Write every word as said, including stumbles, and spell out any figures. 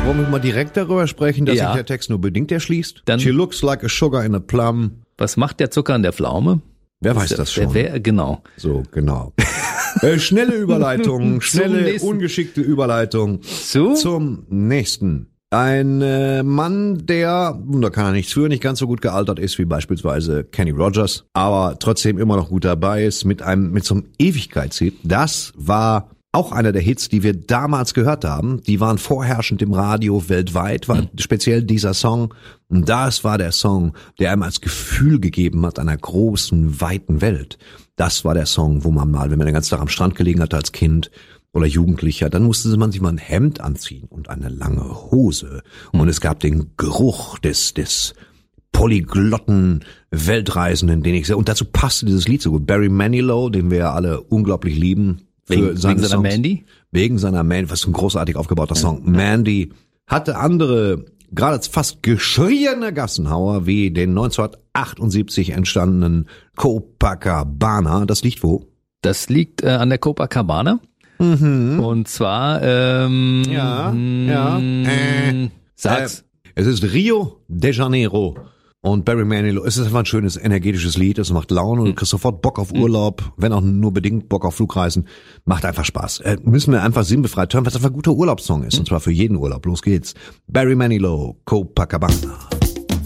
Wollen wir mal direkt darüber sprechen, dass Ja. sich der Text nur bedingt erschließt? Dann- She looks like a sugar in a plum. Was macht der Zucker an der Pflaume? Wer weiß das schon? Wer, wer, genau. So, genau. äh, schnelle Überleitung, schnelle, nächsten. ungeschickte Überleitung Zu? zum nächsten. Ein äh, Mann, der, da kann er nichts für, nicht ganz so gut gealtert ist wie beispielsweise Kenny Rogers, aber trotzdem immer noch gut dabei ist mit einem, mit so einem Ewigkeitshit. Das war auch einer der Hits, die wir damals gehört haben. Die waren vorherrschend im Radio weltweit, war speziell dieser Song. Und das war der Song, der einem als Gefühl gegeben hat einer großen, weiten Welt. Das war der Song, wo man mal, wenn man den ganzen Tag am Strand gelegen hat als Kind oder Jugendlicher, dann musste man sich mal ein Hemd anziehen und eine lange Hose. Und es gab den Geruch des, des polyglotten Weltreisenden, den ich sehr, und dazu passte dieses Lied so gut. Barry Manilow, den wir ja alle unglaublich lieben. Für Wegen, seine wegen seiner Songs. Mandy? Wegen seiner Mandy, was ein großartig aufgebauter Song. Mandy hatte andere, gerade fast geschrieene Gassenhauer, wie den neunzehnhundertachtundsiebzig entstandenen Copacabana. Das liegt wo? Das liegt äh, an der Copacabana. Mhm. Und zwar, ähm, Ja, mh, ja. Äh, sag's. Äh, es ist Rio de Janeiro. Und Barry Manilow, es ist einfach ein schönes, energetisches Lied, es macht Laune und du kriegst sofort Bock auf Urlaub, wenn auch nur bedingt Bock auf Flugreisen. Macht einfach Spaß. Äh, müssen wir einfach sinnbefreit hören, was einfach ein guter Urlaubssong ist. Und zwar für jeden Urlaub. Los geht's. Barry Manilow, Copacabana.